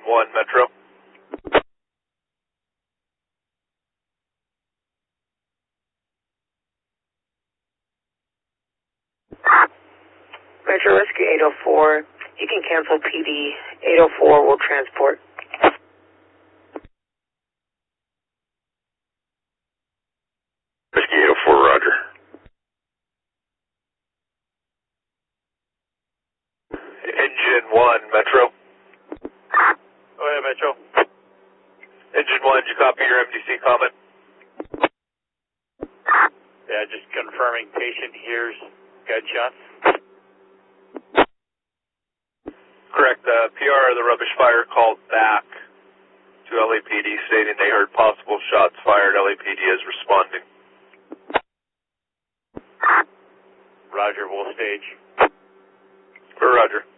1 Metro. Metro Rescue 804, you can cancel PD. 804 will transport. Rescue 804, roger. Engine 1 Metro. Go ahead, Metro. Engine 1, did you copy your MDC comment? Yeah, just confirming patient hears gunshots. Correct. PR of the rubbish fire called back to LAPD stating they heard possible shots fired. LAPD is responding. Roger, we'll stage. Roger.